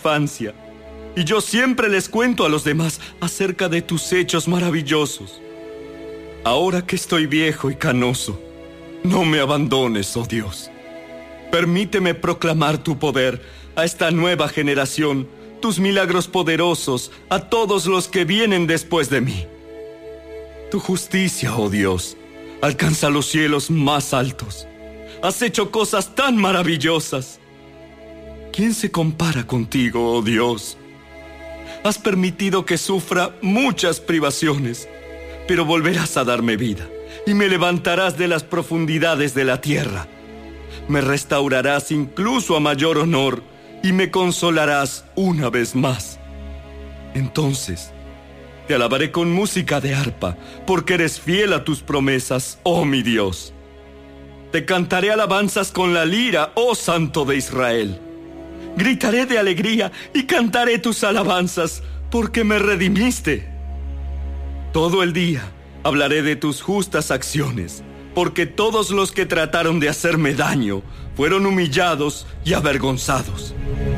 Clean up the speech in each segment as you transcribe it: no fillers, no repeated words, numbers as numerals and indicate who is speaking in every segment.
Speaker 1: infancia. Y yo siempre les cuento a los demás acerca de tus hechos maravillosos. Ahora que estoy viejo y canoso, no me abandones, oh Dios. Permíteme proclamar tu poder a esta nueva generación, tus milagros poderosos a todos los que vienen después de mí. Tu justicia, oh Dios, alcanza los cielos más altos. Has hecho cosas tan maravillosas. ¿Quién se compara contigo, oh Dios? Has permitido que sufra muchas privaciones, pero volverás a darme vida y me levantarás de las profundidades de la tierra. Me restaurarás incluso a mayor honor y me consolarás una vez más. Entonces, te alabaré con música de arpa, porque eres fiel a tus promesas, oh mi Dios. Te cantaré alabanzas con la lira, oh Santo de Israel. Gritaré de alegría y cantaré tus alabanzas, porque me redimiste. Todo el día hablaré de tus justas acciones, porque todos los que trataron de hacerme daño fueron humillados y avergonzados.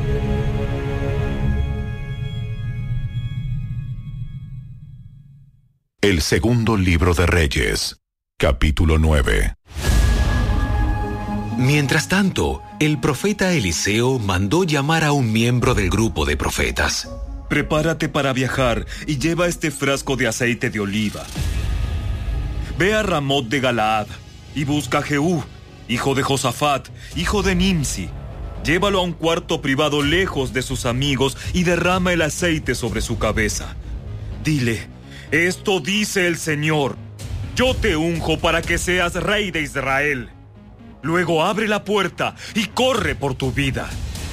Speaker 2: El segundo libro de Reyes, capítulo 9.
Speaker 3: Mientras tanto, el profeta Eliseo mandó llamar a un miembro del grupo de profetas.
Speaker 4: Prepárate para viajar y lleva este frasco de aceite de oliva. Ve a Ramot de Galaad y busca a Jehú, hijo de Josafat, hijo de Nimsi. Llévalo a un cuarto privado lejos de sus amigos y derrama el aceite sobre su cabeza. Dile: esto dice el Señor, yo te unjo para que seas rey de Israel. Luego abre la puerta y corre por tu vida.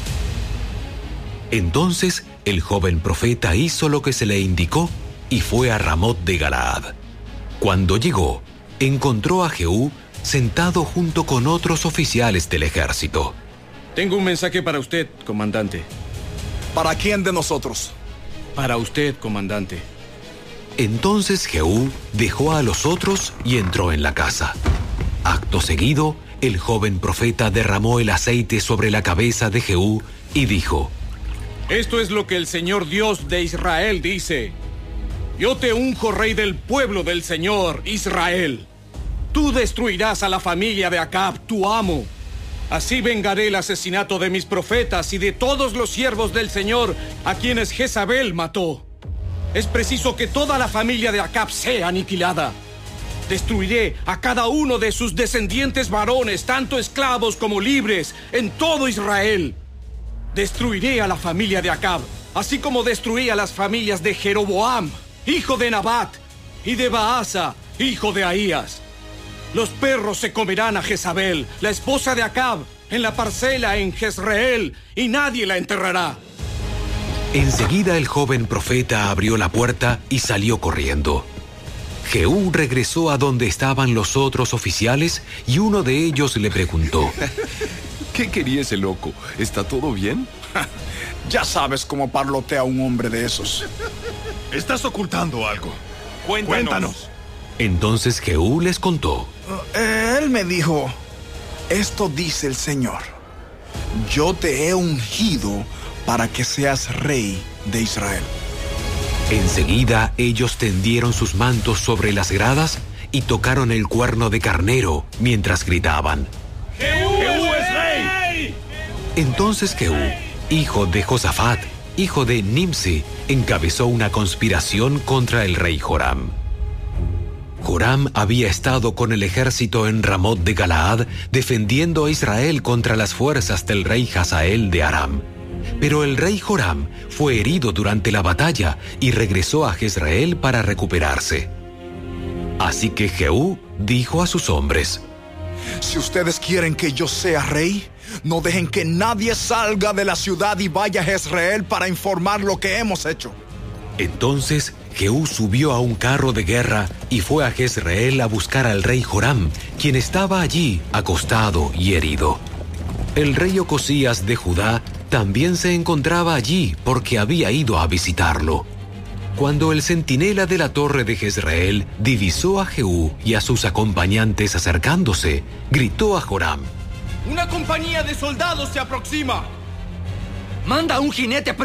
Speaker 3: Entonces el joven profeta hizo lo que se le indicó y fue a Ramot de Galaad. Cuando llegó, encontró a Jehú sentado junto con otros oficiales del ejército.
Speaker 5: Tengo un mensaje para usted, comandante.
Speaker 6: ¿Para quién de nosotros?
Speaker 5: Para usted, comandante.
Speaker 3: Entonces Jehú dejó a los otros y entró en la casa. Acto seguido, el joven profeta derramó el aceite sobre la cabeza de Jehú y dijo:
Speaker 5: Esto es lo que el Señor Dios de Israel dice: Yo te unjo rey del pueblo del Señor, Israel. Tú destruirás a la familia de Acab, tu amo. Así vengaré el asesinato de mis profetas y de todos los siervos del Señor a quienes Jezabel mató. Es preciso que toda la familia de Acab sea aniquilada. Destruiré a cada uno de sus descendientes varones, tanto esclavos como libres, en todo Israel. Destruiré a la familia de Acab, así como destruí a las familias de Jeroboam, hijo de Nabat, y de Baasa, hijo de Ahías. Los perros se comerán a Jezabel, la esposa de Acab, en la parcela en Jezreel, y nadie la enterrará.
Speaker 3: Enseguida el joven profeta abrió la puerta y salió corriendo. Jehú regresó a donde estaban los otros oficiales y uno de ellos le preguntó:
Speaker 7: ¿Qué quería ese loco? ¿Está todo bien?
Speaker 6: Ya sabes cómo parlotea un hombre de esos.
Speaker 8: Estás ocultando algo.
Speaker 4: Cuéntanos.
Speaker 3: Entonces Jehú les contó.
Speaker 6: Él me dijo: esto dice el Señor, yo te he ungido para que seas rey de Israel.
Speaker 3: Enseguida ellos tendieron sus mantos sobre las gradas y tocaron el cuerno de carnero mientras gritaban:
Speaker 4: ¡Jehú es rey!
Speaker 3: Entonces Jehú, hijo de Josafat, hijo de Nimsi, encabezó una conspiración contra el rey Joram. Joram había estado con el ejército en Ramot de Galaad defendiendo a Israel contra las fuerzas del rey Hazael de Aram. Pero el rey Joram fue herido durante la batalla y regresó a Jezreel para recuperarse. Así que Jehú dijo a sus hombres:
Speaker 6: Si ustedes quieren que yo sea rey, no dejen que nadie salga de la ciudad y vaya a Jezreel para informar lo que hemos hecho.
Speaker 3: Entonces Jehú subió a un carro de guerra y fue a Jezreel a buscar al rey Joram, quien estaba allí acostado y herido. El rey Ocosías de Judá también se encontraba allí porque había ido a visitarlo. Cuando el centinela de la torre de Jezreel divisó a Jehú y a sus acompañantes acercándose, gritó a Joram:
Speaker 5: ¡Una compañía de soldados se aproxima!
Speaker 9: Manda a un jinete